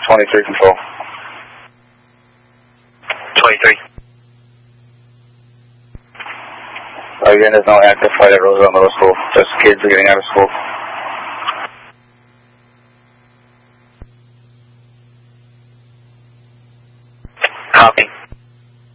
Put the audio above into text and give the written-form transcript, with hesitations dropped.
23 control. 23. Again, there's no active flight at Roosevelt Middle School. Just kids are getting out of school. Copy.